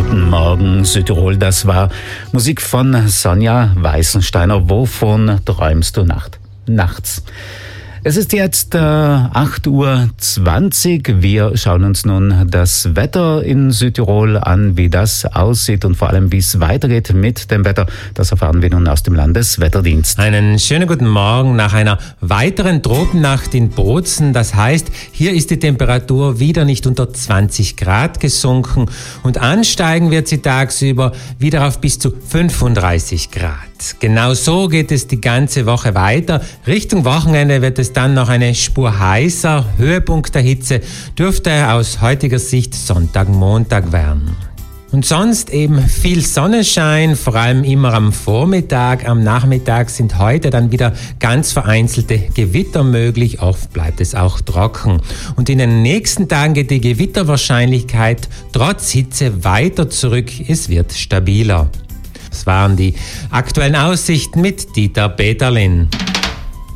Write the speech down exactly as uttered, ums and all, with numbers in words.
Guten Morgen Südtirol, das war Musik von Sonja Weißensteiner. Wovon träumst du Nacht? nachts? Es ist jetzt äh, acht Uhr zwanzig. Wir schauen uns nun das Wetter in Südtirol an, wie das aussieht und vor allem, wie es weitergeht mit dem Wetter. Das erfahren wir nun aus dem Landeswetterdienst. Einen schönen guten Morgen nach einer weiteren Tropennacht in Bozen. Das heißt, hier ist die Temperatur wieder nicht unter zwanzig Grad gesunken und ansteigen wird sie tagsüber wieder auf bis zu fünfunddreißig Grad. Genau so geht es die ganze Woche weiter. Richtung Wochenende wird es dann noch eine Spur heißer. Höhepunkt der Hitze dürfte aus heutiger Sicht Sonntag, Montag werden. Und sonst eben viel Sonnenschein, vor allem immer am Vormittag. Am Nachmittag sind heute dann wieder ganz vereinzelte Gewitter möglich. Oft bleibt es auch trocken. Und in den nächsten Tagen geht die Gewitterwahrscheinlichkeit trotz Hitze weiter zurück. Es wird stabiler. Das waren die aktuellen Aussichten mit Dieter Peterlin.